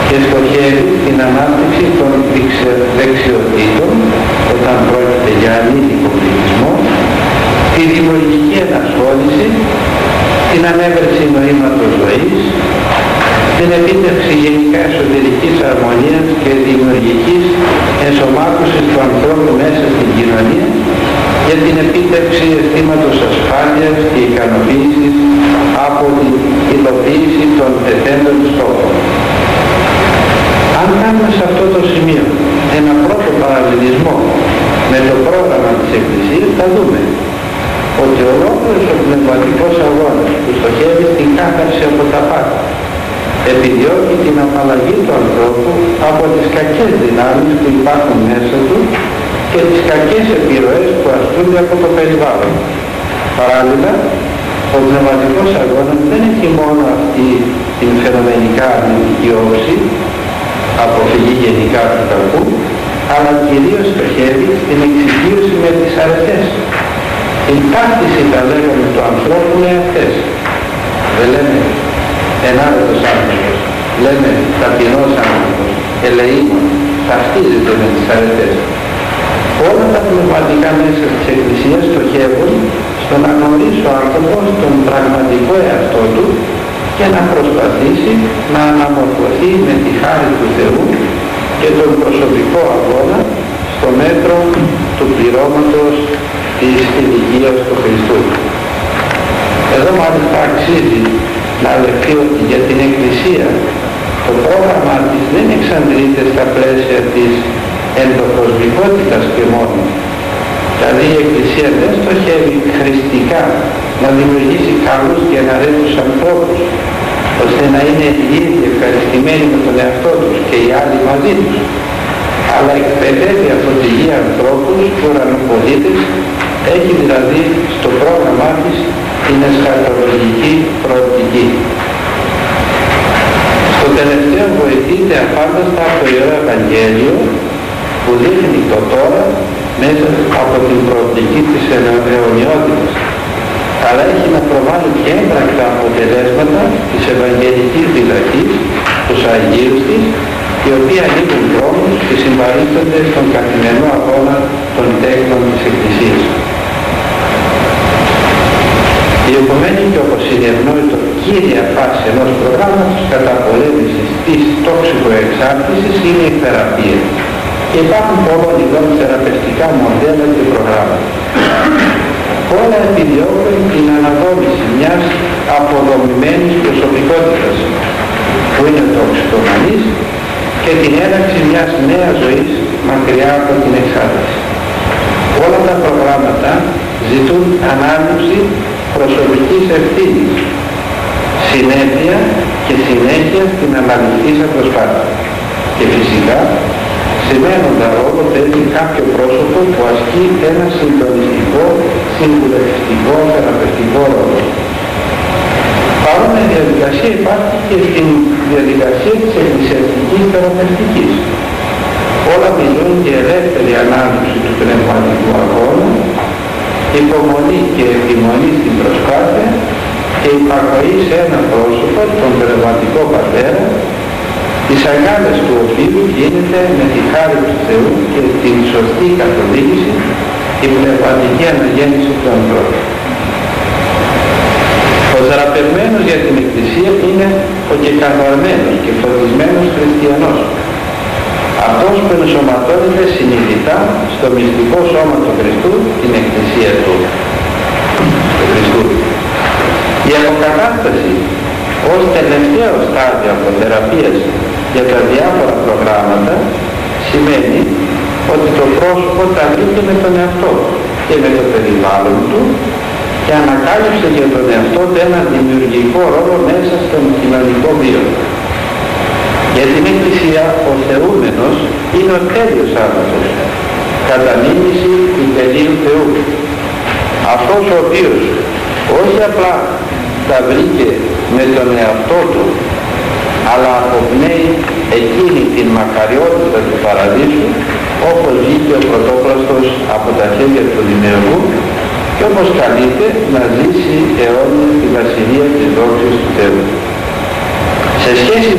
και στοχεύει την ανάπτυξη των δεξιοτήτων όταν πρόκειται για ανήθικο πληθυσμό, τη δημιουργική ενασχόληση, την ανέβρεση νοήματος ζωής, την επίτευξη γενικά εσωτερικής αρμονίας και δημιουργικής ενσωμάτωσης του ανθρώπου μέσα στην κοινωνία, για την επίτευξη αισθήματος ασφάλειας και ικανοποίησης από την υλοποίηση των τεθέντων στόχων. Αν κάνουμε σε αυτό το σημείο ένα πρώτο παραλληλισμό με το πρόγραμμα της Εκκλησίας, θα δούμε ότι ολόκληρος ο πνευματικός αγώνας που στοχεύει στην κάθαρση από τα πάντα επιδιώκει την απαλλαγή του ανθρώπου από τις κακές δυνάμεις που υπάρχουν μέσα του και τις κακές επιρροές που ασκούνται από το περιβάλλον. Παράλληλα, ο πνευματικός αγώνας δεν έχει μόνο αυτή την φαινομενικά αρνητική όψη, αποφυγή γενικά του κακού, αλλά κυρίως στοχεύει στην εξοικείωση με τις αρετές. Την ταύτιση, τα λέγαμε, του ανθρώπου με αυτές. Δεν λέμε ενάρετος άνθρωπος, λέμε ταπεινός άνθρωπος, ελεήμων, ταυτίζεται με τις αρετές. Όλα τα πνευματικά μέσα της Εκκλησίας στοχεύουν στο να γνωρίσει ο άνθρωπος τον πραγματικό εαυτό του και να προσπαθήσει να αναμορφωθεί με τη χάρη του Θεού και τον προσωπικό αγώνα στο μέτρο του πληρώματος της ηλικίας του Χριστού. Εδώ μάλιστα αξίζει να λεχθεί ότι για την Εκκλησία το πρόγραμμα της δεν εξαντλείται στα πλαίσια της ενδοκοσμικότητας και μόνο. Δηλαδή η Εκκλησία δεν στοχεύει χρηστικά να δημιουργήσει καλούς και εναρέτους ανθρώπους, ώστε να είναι οι ίδιοι ευχαριστημένοι με τον εαυτό τους και οι άλλοι μαζί τους, αλλά εκπαιδεύει από τη γη ανθρώπους, ουρανοπολίτες, έχει δηλαδή στο πρόγραμμά της την εσχατολογική προοπτική. Στο τελευταίο βοηθείται αφάνταστα από το Ιερό Ευαγγέλιο που δείχνει το τώρα μέσα από την προοπτική της αιωνιότητας, αλλά έχει να προβάλλει και έμπρακτα αποτελέσματα της Ευαγγελικής διδαχής, τους Αγίους της, οι οποίοι ανοίγουν δρόμους και συμπαρίστανται στον καθημερινό αγώνα των τέκνων της Εκκλησίας. Η επομένη και όπως είναι ευνόητο κύρια φάση ενός προγράμματος καταπολέμησης της τοξικοεξάρτησης είναι η θεραπεία. Και υπάρχουν πολλών ειδών θεραπευτικά μοντέλα και προγράμματα. Όλα επιδιώκουν την αναδόμηση μιας αποδομημένης προσωπικότητας που είναι τοξικομανής και την έναρξη μιας νέας ζωής μακριά από την εξάρτηση. Όλα τα προγράμματα ζητούν ανάληψη προσωπικής ευθύνης, συνέπεια και συνέχεια στην αναλυτήσα προσπάθεια. Και φυσικά σημαίνοντα ρόλο παίζει κάποιο πρόσωπο που ασκεί ένα συντονιστικό, συμβουλευτικό, θεραπευτικό ρόλο. Παρόμοια διαδικασία υπάρχει και στην διαδικασία της εκκλησιαστικής θεραπευτικής. Όλα μιλούν για ελεύθερη ανάληψη του πνευματικού αγώνα, υπομονή και επιμονή στην προσπάθεια και υπακοή σε ένα πρόσωπο, τον πνευματικό πατέρα, τις αγκάλες του οποίου γίνεται με τη χάρη του Θεού και την σωστή καθοδήγηση η πνευματική αναγέννηση του ανθρώπου. Ο θεραπευμένος για την Εκκλησία είναι ο κεκαθαρμένος και φωτισμένος χριστιανός, αυτός που ενσωματώνεται συνειδητά στο μυστικό σώμα του Χριστού, την Εκκλησία του Χριστού. Η αποκατάσταση ως τελευταίο στάδιο αποθεραπείας για τα διάφορα προγράμματα σημαίνει ότι το πρόσωπο ταλείται με τον εαυτό και με το περιβάλλον του και ανακάλυψε για τον εαυτό του ένα δημιουργικό ρόλο μέσα στον κοινωνικό βίο. Για την Εκκλησία ο θεούμενος είναι ο τέλειος άνθρωπος, κατά μίμηση του τελείου Θεού. Αυτός ο οποίος όχι απλά τα βρήκε με τον εαυτό του, αλλά αποπνέει εκείνη την μακαριότητα του παραδείσου, όπως βγήκε ο πρωτόκλαστος από τα χέρια του Δημιουργού και όπως καλείται να ζήσει αιώνια στη βασιλεία της δόξης του Θεού. Σε σχέση